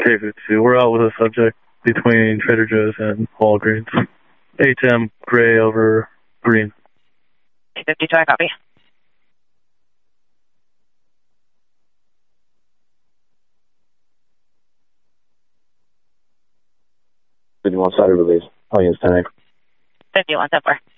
K52, we're out with a subject between Trader Joe's and Walgreens. 8M gray over green. K52, I copy. One-sided release. Oh, yes, 10. 51, 10-4.